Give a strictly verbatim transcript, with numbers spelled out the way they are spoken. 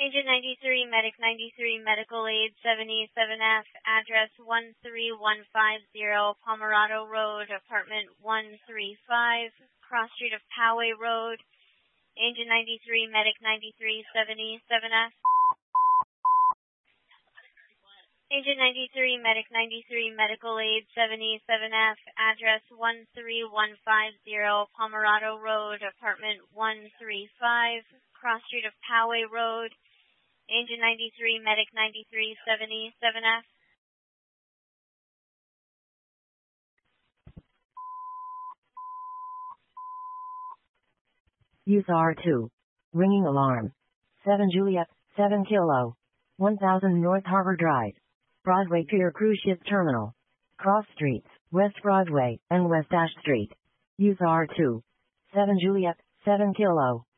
Agent ninety-three, Medic ninety-three, Medical Aid seventy-seven F, address one three one five zero, Pomerado Road, apartment one three five, cross street of Poway Road. Agent ninety-three, Medic ninety-three, seventy-seven F. Agent ninety-three, Medic ninety-three, Medical Aid seventy-seven F, address one three one five zero, Pomerado Road, apartment one three five, cross street of Poway Road. Agent ninety-three, Medic ninety-three, seventy-seven F. Use R two. Ringing alarm. seven Juliet, seven Kilo. one thousand North Harbor Drive. Broadway Pier Cruise Ship Terminal. Cross Streets, West Broadway, and West Ash Street. Use R two. seven Juliet, seven Kilo.